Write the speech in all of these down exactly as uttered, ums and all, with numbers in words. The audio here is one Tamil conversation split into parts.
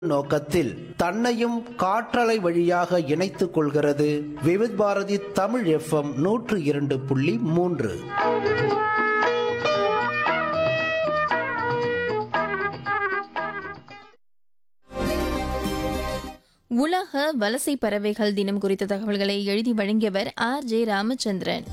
நோக்கத்தில் தன்னையும் காற்றலை வழியாக இணைத்துக் கொள்கிறது விவித் பாரதி தமிழ் எஃப்எம் நூற்று இரண்டு புள்ளி மூன்று. உலக வலசை பறவைகள் தினம் குறித்த தகவல்களை எழுதி வழங்கியவர் ஆர் ஜே ராமச்சந்திரன்.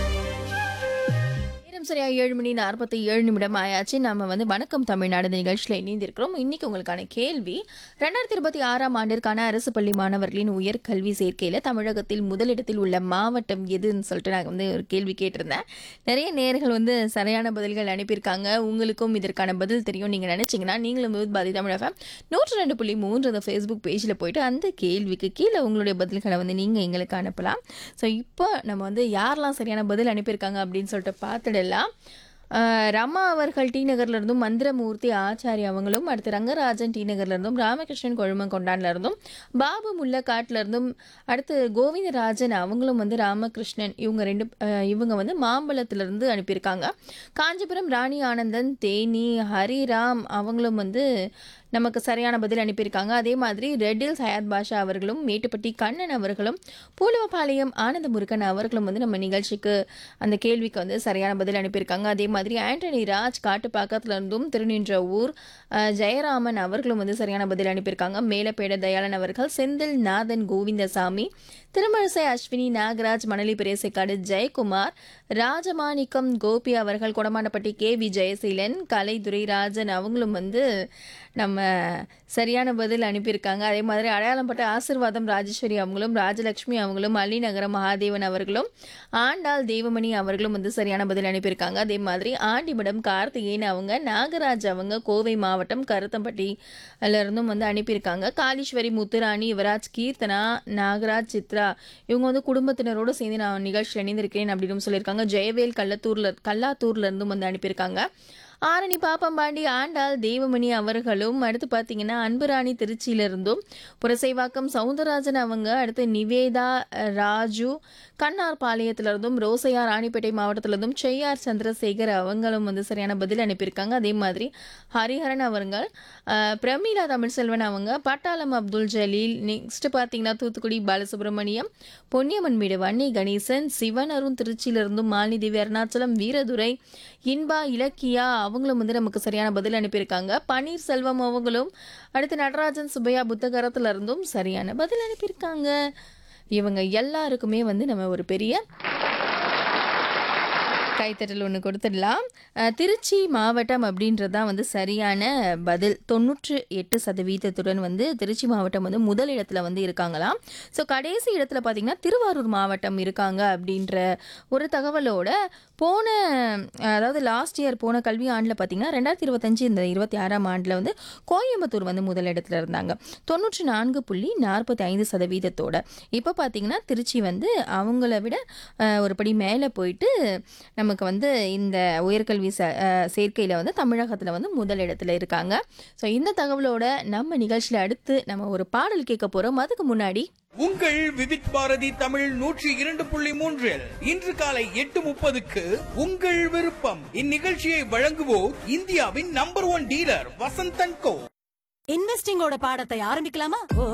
சரியா ஏழு மணி நாற்பத்தி ஏழு நிமிடம் ஆயாச்சு. நம்ம வந்து வணக்கம் தமிழ்நாடு நிகழ்ச்சியில் இணைந்திருக்கிறோம். இன்னைக்கு உங்களுக்கான கேள்வி, ரெண்டாயிரத்தி இருபத்தி ஆறாம் ஆண்டிற்கான அரசு பள்ளி மாணவர்களின் உயர்கல்வி சேர்க்கையில் தமிழகத்தில் முதலிடத்தில் உள்ள மாவட்டம் எதுன்னு சொல்லிட்டு நான் வந்து ஒரு கேள்வி கேட்டிருந்தேன். நிறைய நேயர்கள் வந்து சரியான பதில்கள் அனுப்பியிருக்காங்க. உங்களுக்கும் இதற்கான பதில் தெரியும் நீங்கள் நினைச்சீங்கன்னா நீங்களும் விவித் பாரதி தமிழ் எஃப்எம் நூற்று ரெண்டு புள்ளி மூன்று அந்த ஃபேஸ்புக் பேஜில் போயிட்டு அந்த கேள்விக்கு கீழே உங்களுடைய பதில்களை வந்து நீங்கள் எங்களுக்கு அனுப்பலாம். ஸோ இப்போ நம்ம வந்து யாரெல்லாம் சரியான பதில் அனுப்பியிருக்காங்க அப்படின்னு சொல்லிட்டு பார்த்துடலாம். ரமா அவர்கள் டி நகர்ல இருந்தும், மந்திரமூர்த்தி ஆச்சாரி அவங்களும், அடுத்து ரங்கராஜன் டி நகர்ல இருந்தும், ராமகிருஷ்ணன் கொழுமங்கொண்டான்ல இருந்தும், பாபு முல்லக்காட்டுல இருந்தும், அடுத்து கோவிந்தராஜன் அவங்களும் வந்து ராமகிருஷ்ணன் இவங்க ரெண்டு இவங்க வந்து மாம்பழத்துல இருந்து அனுப்பியிருக்காங்க. காஞ்சிபுரம் ராணி ஆனந்தன், தேனி ஹரிராம் அவங்களும் வந்து நமக்கு சரியான பதில் அனுப்பியிருக்காங்க. அதே மாதிரி ரெட்டில் சயாத் பாஷா அவர்களும், மேட்டுப்பட்டி கண்ணன் அவர்களும், பூலவபாளையம் ஆனந்த முருகன் அவர்களும் வந்து நம்ம நிகழ்ச்சிக்கு அந்த கேள்விக்கு வந்து சரியான பதில் அனுப்பியிருக்காங்க. அதே மாதிரி ஆண்டனி ராஜ் காட்டுப்பாக்கத்துல இருந்தும், திருநின்ற ஊர் ஜெயராமன் அவர்களும் வந்து சரியான பதில் அனுப்பியிருக்காங்க. மேலப்பேட தயாளன் அவர்கள், செந்தில் நாதன் கோவிந்தசாமி, திருமழிசை அஸ்வினி நாகராஜ், மணலி பெரியசைக்காடு ஜெயக்குமார், ராஜமாணிக்கம் கோபி அவர்கள், கொடமாண்டப்பட்டி கே வி ஜெயசீலன், கலைதுரை ராஜன் அவங்களும் வந்து நம்ம சரியான பதில் அனுப்பியிருக்காங்க. அதே மாதிரி அடையாளம்பட்ட ஆசிர்வாதம் ராஜேஸ்வரி அவங்களும், ராஜலட்சுமி அவங்களும், அள்ளிநகரம் மகாதேவன் அவர்களும், ஆண்டாள் தேவமணி அவர்களும் வந்து சரியான பதில் அனுப்பியிருக்காங்க. அதே மாதிரி ஆண்டிமடம் கார்த்திகேயன் அவங்க, நாகராஜ் அவங்க கோவை மாவட்டம் கருத்தம்பட்டியில இருந்தும் வந்து அனுப்பியிருக்காங்க. காளீஸ்வரி முத்துராணி, யுவராஜ் கீர்த்தனா, நாகராஜ் சித்ரா இவங்க வந்து குடும்பத்தினரோடு சேர்ந்து நான் நிகழ்ச்சியில் இணைந்திருக்கேன் அப்படின்னு சொல்லியிருக்காங்க. ஜெயவேல் கள்ளத்தூர்ல கல்லாத்தூர்ல இருந்தும் வந்து அனுப்பியிருக்காங்க. ஆரணி பாப்பம்பாண்டி ஆண்டாள் தேவமணி அவர்களும், அடுத்து பார்த்தீங்கன்னா அன்புராணி திருச்சியிலிருந்தும், புரசைவாக்கம் சவுந்தரராஜன் அவங்க, அடுத்து நிவேதா ராஜு கண்ணார் பாளையத்திலிருந்தும், ரோசையா ராணிப்பேட்டை மாவட்டத்திலிருந்தும், செய்யார் சந்திரசேகர் அவங்களும் வந்து சரியான பதில் அனுப்பியிருக்காங்க. அதே மாதிரி ஹரிஹரன் அவர்கள், பிரமீளா தமிழ்செல்வன் அவங்க, பட்டாளம் அப்துல் ஜலீல், நெக்ஸ்ட் பார்த்தீங்கன்னா தூத்துக்குடி பாலசுப்ரமணியம், பொன்னியம்மன் மீடு வன்னி கணேசன், சிவன் அருண் திருச்சியிலிருந்தும், மாலினி தேவி அருணாச்சலம், வீரதுரை, இன்பா இலக்கியா அவங்களும் வந்து நமக்கு சரியான பதில் அனுப்பியிருக்காங்க. பன்னீர்செல்வம் அவங்களும், அடுத்து நடராஜன் சுப்பையா புத்தகரத்துல இருந்தும் சரியான பதில் அனுப்பியிருக்காங்க. இவங்க எல்லாருக்குமே வந்து நம்ம ஒரு பெரிய கைத்தட்டல் ஒன்று கொடுத்துடலாம். திருச்சி மாவட்டம் அப்படின்றதான் வந்து சரியான பதில். தொண்ணூற்று எட்டு சதவீதத்துடன் வந்து திருச்சி மாவட்டம் வந்து முதல் இடத்துல வந்து இருக்காங்களாம். ஸோ கடைசி இடத்துல பார்த்தீங்கன்னா திருவாரூர் மாவட்டம் இருக்காங்க அப்படின்ற ஒரு தகவலோட போன அதாவது லாஸ்ட் இயர் போன கல்வி ஆண்டில் பார்த்தீங்கன்னா ரெண்டாயிரத்தி இருபத்தஞ்சு இந்த இருபத்தி ஆறாம் ஆண்டில் வந்து கோயம்புத்தூர் வந்து முதல் இடத்துல இருந்தாங்க தொண்ணூற்றி நான்கு புள்ளி நாற்பத்தி ஐந்து சதவீதத்தோட. இப்போ பார்த்தீங்கன்னா திருச்சி வந்து அவங்கள விட ஒரு படி மேலே போயிட்டு நமக்கு வந்து இந்த உயர்கல்வி சேர்க்கையில் வந்து தமிழகத்தில் வந்து முதல் இடத்துல இருக்காங்க. ஸோ இந்த தகவலோட நம்ம நிகழ்ச்சியில் அடுத்து நம்ம ஒரு பாடல் கேட்க போகிறோம். அதுக்கு முன்னாடி உங்கள் விவித் பாரதி தமிழ் நூற்றி இரண்டு புள்ளி மூன்றில் இன்று காலை எட்டு முப்பதுக்கு உங்கள் விருப்பம் இந்நிகழ்ச்சியை வழங்குவோர் இந்தியாவின் நம்பர் ஒன் டீலர் வசந்தன் கோ. இன்வெஸ்டிங்கோட பாடத்தை ஆரம்பிக்கலாமா?